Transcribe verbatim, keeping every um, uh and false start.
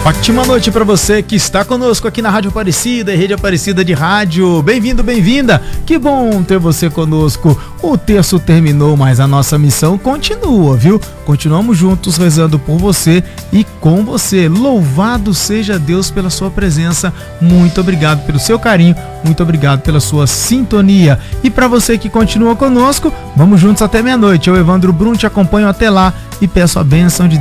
Ótima noite para você que está conosco aqui na Rádio Aparecida e Rede Aparecida de Rádio. Bem-vindo, bem-vinda. Que bom ter você conosco. O terço terminou, mas a nossa missão continua, viu? Continuamos juntos rezando por você e com você. Louvado seja Deus pela sua presença. Muito obrigado pelo seu carinho. Muito obrigado pela sua sintonia. E para você que continua conosco, vamos juntos até meia-noite. Eu, Evandro Brum, te acompanho até lá e peço a bênção de